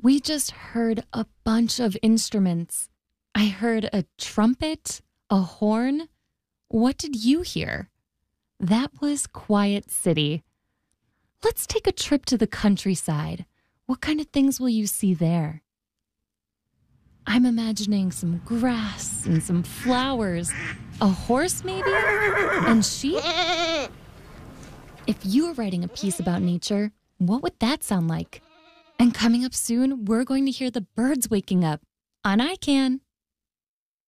We just heard a bunch of instruments. I heard a trumpet, a horn. What did you hear? That was Quiet City. Let's take a trip to the countryside. What kind of things will you see there? I'm imagining some grass and some flowers. A horse, maybe? And sheep? If you were writing a piece about nature, what would that sound like? And coming up soon, we're going to hear the birds waking up on I Can.